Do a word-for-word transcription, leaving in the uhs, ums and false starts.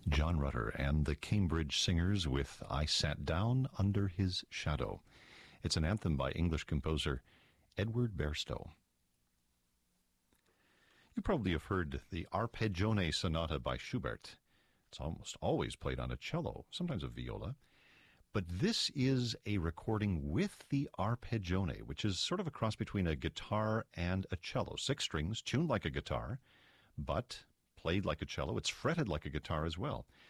John Rutter and the Cambridge Singers with I Sat Down Under His Shadow. It's an anthem by English composer Edward Bairstow. You probably have heard the Arpeggione Sonata by Schubert. It's almost always played on a cello, sometimes a viola. But this is a recording with the arpeggione, which is sort of a cross between a guitar and a cello. Six strings, tuned like a guitar, but played like a cello. It's fretted like a guitar as well.